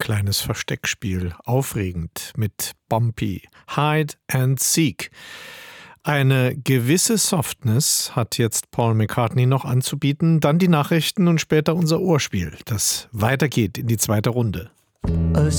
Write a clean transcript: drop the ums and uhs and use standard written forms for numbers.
kleines Versteckspiel. Aufregend mit Bumpy. Hide and Seek. Eine gewisse Softness hat jetzt Paul McCartney noch anzubieten, dann die Nachrichten und später unser Ohrspiel, das weitergeht in die zweite Runde. A